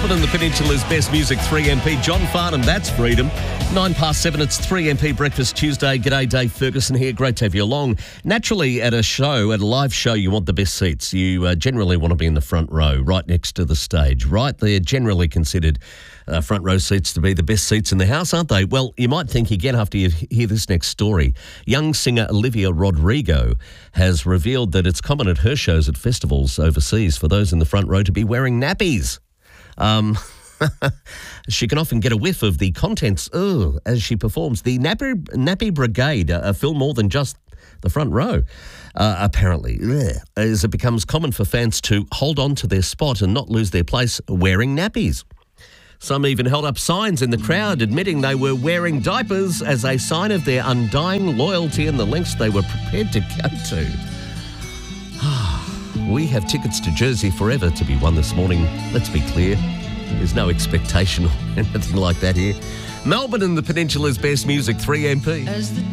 Melbourne and the Peninsula's best music, 3MP. John Farnham, that's freedom. 7:09, it's 3MP Breakfast Tuesday. G'day, Dave Ferguson here. Great to have you along. Naturally, at a live show, you want the best seats. You generally want to be in the front row, right next to the stage, right? They're generally considered front row seats to be the best seats in the house, aren't they? Well, you might think again after you hear this next story. Young singer Olivia Rodrigo has revealed that it's common at her shows at festivals overseas for those in the front row to be wearing nappies. She can often get a whiff of the contents as she performs. The Nappy Brigade fill more than just the front row, apparently, as it becomes common for fans to hold on to their spot and not lose their place wearing nappies. Some even held up signs in the crowd admitting they were wearing diapers as a sign of their undying loyalty and the lengths they were prepared to go to. We have tickets to Jersey Forever to be won this morning. Let's be clear, there's no expectation or anything like that here. Melbourne and the Peninsula's best music, 3MP.